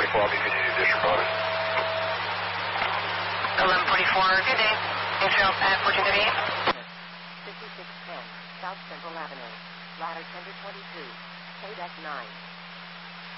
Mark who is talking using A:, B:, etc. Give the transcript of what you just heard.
A: 1144, I'll be meeting you disregarded.
B: 1144, good day. Israel at 1438.
C: 5610 South Central Avenue, ladder 10 to 22, KDEC 9.